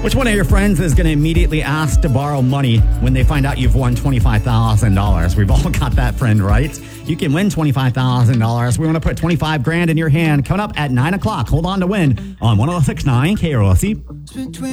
Which one of your friends is going to immediately ask to borrow money when they find out you've won $25,000? We've all got that friend, right? You can win $25,000. We want to put 25 grand in your hand coming up at 9 o'clock. Hold on to win on 106.9 KROC.